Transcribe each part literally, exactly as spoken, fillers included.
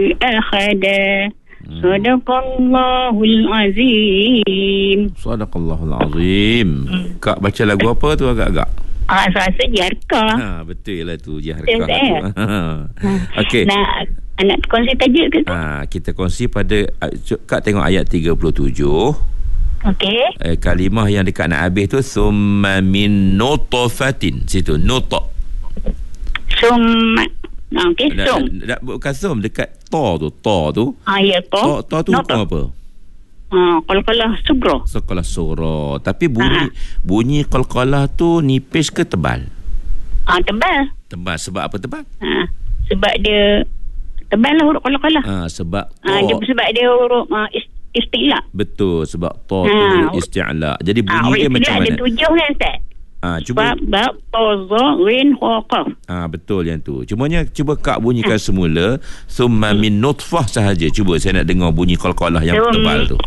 ahada. Sadaqallahul azim. Sadaqallahul azim. Kak baca lagu apa tu agak-agak? Ah, saya rasa Jarkah. Ha, betul lah tu Jarkah tu. Okey. Nak nak kongsi tajuk ke tu? Ha, kita kongsi pada Kak tengok ayat tiga puluh tujuh. Okey. Eh, kalimah yang dekat nak habis tu summa min nutfatin. Situ nuta. Summa. Nah, okey, sum. Bukan sum, dekat ta tu, ta tu. Ah, ya, ta. Ta tu hukum apa? Ah, qalqalah sugra. Qalqalah sugra. Tapi bunyi ha. bunyi qalqalah tu nipis ke tebal? Ah, tebal. Tebal sebab apa tebal? Ah, sebab dia tebal lah huruf qalqalah. Ah, sebab ah, dia sebab dia huruf uh, isti'la. Betul, sebab ta tu ha. isti'la. Jadi bunyi ah, dia macam mana? Ada tujuh kan, Ustaz? Ah, cuba bab ta za rin ha qaf. Ah, betul yang tu. Cumanya cuba Kak bunyikan ha. semula summa min nutfah sahaja. Cuba saya nak dengar bunyi qalqalah yang Sum, tebal tu.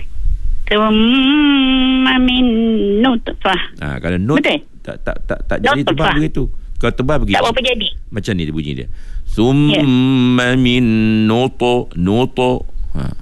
Summa min nutfah. Ah, kalau nut betul? tak tak tak tak jadi tebal begitu. Kalau tebal begitu. Tak apa jadi. Macam ni dia bunyi dia. Summa yeah. min nuto nuto. Ha.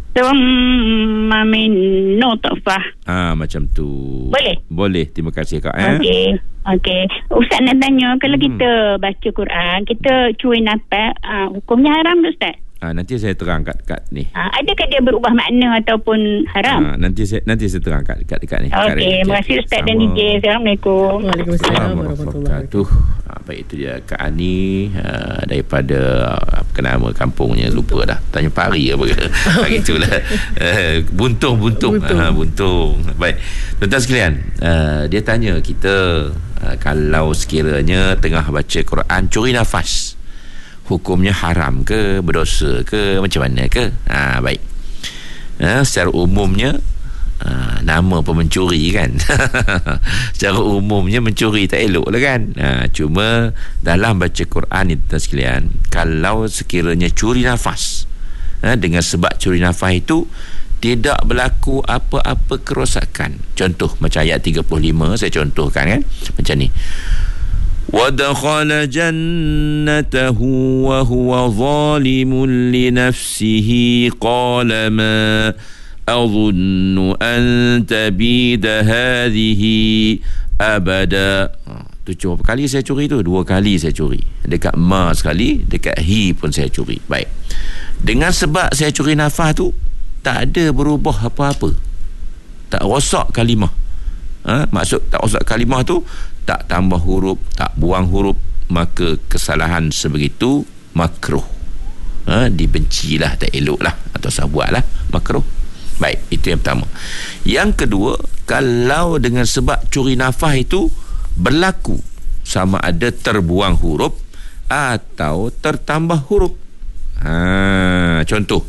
Summa min nutfah. Ah, macam tu. Boleh? Boleh. Terima kasih Kak. Eh? Okey. Okey. Ustaz nak tanya, kalau hmm. kita baca Quran, kita curi nafas, uh, hukumnya haram tak, Ustaz? Ah, nanti saya terang kat, kat ni. Ah, adakah dia berubah makna ataupun haram? Ah, nanti saya nanti saya terang kat dekat dekat ni. Okey, terima kasih Ustaz dan D J. Assalamualaikum. Waalaikumsalam warahmatullahi wabarakatuh. Ah, baik, itu dia Kak Ani uh, daripada apa uh, nama kampungnya lupa dah. Tanya Pari apa ke. Begitulah. uh, buntung buntung. Buntung. Uh, buntung. Baik. Tuan-tuan sekalian, uh, dia tanya kita uh, kalau sekiranya tengah baca Quran curi nafas, hukumnya haram ke, berdosa ke, macam mana ke? Ha, baik. Ha, secara umumnya ha, nama pun mencuri kan. Secara umumnya mencuri tak elok lah kan. Ha, cuma dalam baca Quran ni tuan sekalian, kalau sekiranya curi nafas, ha, dengan sebab curi nafas itu tidak berlaku apa-apa kerosakan. Contoh macam ayat tiga puluh lima saya contohkan kan. Macam ni. وَدَخَلَ جَنَّتَهُ وَهُوَ ظَالِمٌ لِنَفْسِهِ قَالَ مَا أَظُنُّ أَن تَبِيدَ هَذِهِ أَبَدًا. Tu cuma berapa kali saya curi tu? Dua kali saya curi. Dekat ma sekali, dekat hi pun saya curi. Baik. Dengan sebab saya curi nafas tu, tak ada berubah apa-apa. Tak rosak kalimah. Ha? Maksud tak rosak kalimah tu, tak tambah huruf, tak buang huruf, maka kesalahan sebegitu makruh. Ha, dibencilah, tak eloklah, atau saya buatlah makruh. Baik, itu yang pertama. Yang kedua, kalau dengan sebab curi nafas itu berlaku sama ada terbuang huruf atau tertambah huruf. Ha, contoh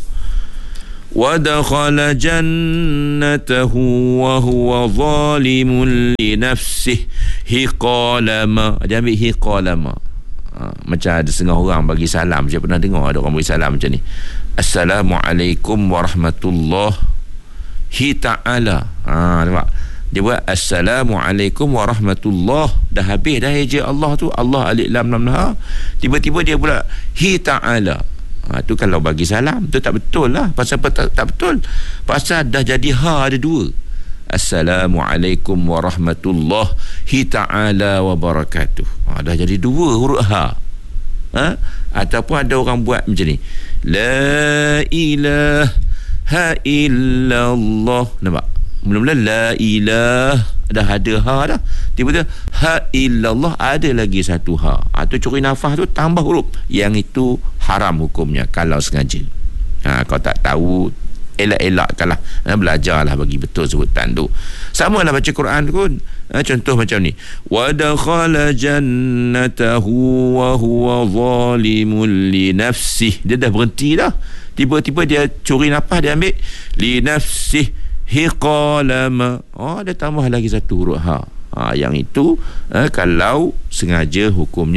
وَدَخَلَ جَنَّتَهُ وَهُوَ ظَالِمٌ لِنَفْسِهِ قَالَ مَا. Dia ambil hi qala ma. Ha, macam ada setengah orang bagi salam. Saya pernah dengar ada orang bagi salam macam ni. Assalamualaikum warahmatullahi ta'ala. Ha, nampak? Dia buat Assalamualaikum warahmatullahi. Dah habis dah eja Allah tu. Allah alif lam lam ha. Tiba-tiba dia pula hi ta'ala. Ha, tu kalau bagi salam tu tak betul lah. Pasal apa tak, tak betul? Pasal dah jadi ha ada dua. Assalamualaikum warahmatullahi ta'ala wabarakatuh. Ha, dah jadi dua huruf ha. Ha? Ataupun ada orang buat macam ni. La ilaha illallah. Nampak? Mula-mula la ilah dah ada ha dah. Tiba-tiba ha illallah ada lagi satu ha. Ha tu curi nafas tu tambah huruf. Yang itu haram hukumnya kalau sengaja. Ha, kalau tak tahu elak-elakkanlah. Ha, belajarlah bagi betul sebutan tu. Sama lah baca Quran pun. Ha, contoh macam ni. Wa dakhala jannatahu wa huwa zalimun li nafsihi. Dia dah berhenti dah. Tiba-tiba dia curi nafas, dia ambil li nafsihi qala ma. Oh, dia tambah lagi satu huruf ha. Ha, yang itu eh, kalau sengaja hukumnya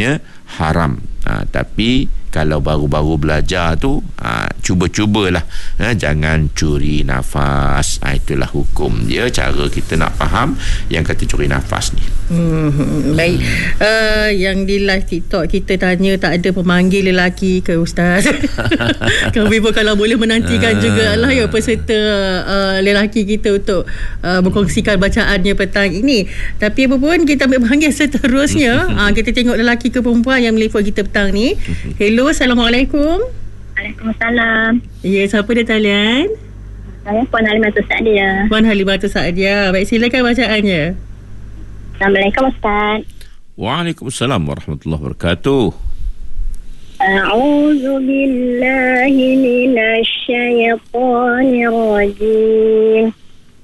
haram. Ha, tapi kalau baru-baru belajar tu, ha, cuba-cubalah, ha, jangan curi nafas. Ha, itulah hukum dia, cara kita nak faham yang kata curi nafas ni. Hmm, baik. Uh, yang di live TikTok kita tanya tak ada pemanggil lelaki ke Ustaz? Kami pun kalau boleh menantikan juga lah ya peserta uh, lelaki kita untuk uh, berkongsikan bacaannya petang ini. Tapi apa pun kita ambil panggil seterusnya. uh, kita tengok lelaki ke perempuan yang meliput kita petang ni. Hello, Assalamualaikum. Waalaikumsalam. Ya, siapa dia talian? Saya Puan Halimatul Sa'dia. Puan Halimatul Sa'dia. Baik, silakan bacaannya. Assalamualaikum Ustaz. Waalaikumsalam warahmatullahi wabarakatuh. A'udzu billahi minasy syaithanir rajim.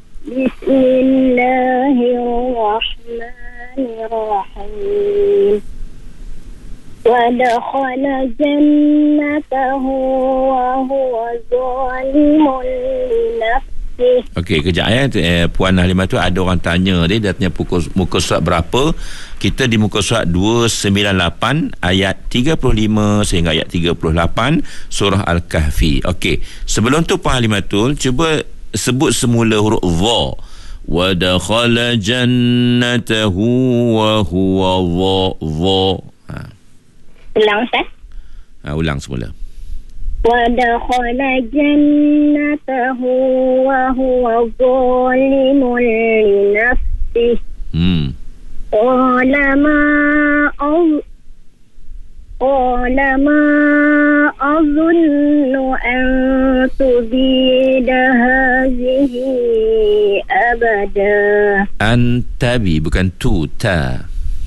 Bismillahirrahmanirrahim. Wa dakhala jannatahu wa huwa zalimun li nafsihi. Okey, kejap ya. Eh, Puan Halimah tu ada orang tanya dia, dia tanya muka, muka surat berapa. Kita di muka surat dua sembilan lapan ayat tiga puluh lima sehingga ayat tiga puluh lapan surah Al-Kahfi. Okey, sebelum tu Puan Halimah tu cuba sebut semula huruf dha. Wa dakhala jannatahu wa huwa dha dha. Ha. Ulang Ustaz. Ha, ulang semula. وَدَخَلَ جَنَّتَهُ وَهُوَ ظَالِمٌ لِنَفْسِهِ Hmm. قَالَ مَا أَظُنُّ قَالَ مَا أَظُنُّ أَن تُبِيدَ هَذِهِ أَبَدًا. Antabi, bukan tu, ta.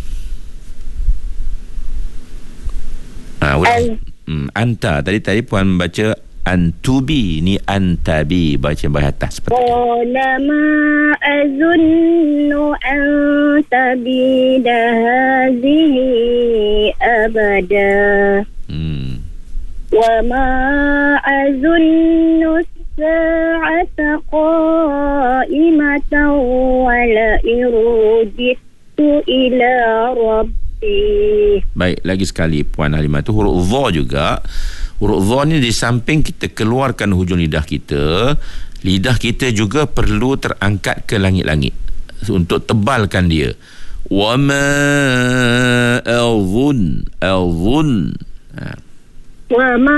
Ah, ulang. Hmm, anta tadi tadi Puan baca antubi, ni antabi, baca bahasa atas seperti itu. Qala ma azunnu an tabida hadhihi abada. Hmm. Wa ma azunnu as-sa'ata qa'imatan wa la irujitu ila rabbi. Baik, lagi sekali Puan Halimah tu huruf dha juga. Huruf dha ni di samping kita keluarkan hujung lidah kita, lidah kita juga perlu terangkat ke langit-langit untuk tebalkan dia. Wa ma azun azun. Wa ma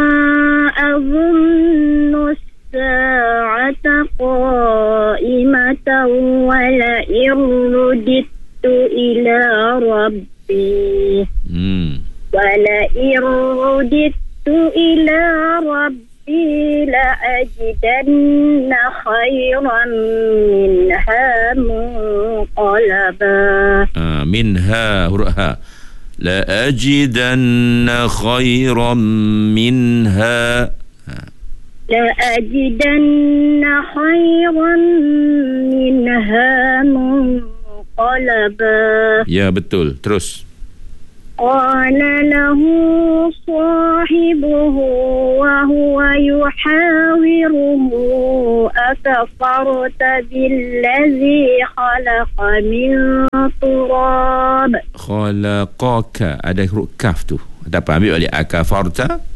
azunnu as-sa'ata qa'imatan wa la irujitu ila rabbi. Hmm. وَلَئِنْ رُدِدتُّ إِلَى رَبِّي لَأَجِدَنَّ خَيْرًا مِنْهَا مُنْقَلَبًا. Ah, minha huruf ha. لَأَجِدَنَّ خَيْرًا مِنْها. لَأَجِدَنَّ خَيْرًا مِنْهَا مُنْقَلَبًا. Ya, betul. Terus. قال له صاحبه وهو يحاوره أكفرت بالذي خلق من تراب. Khalaqaka, ada huruf kaf tu. Dapat ambil balik akafarta.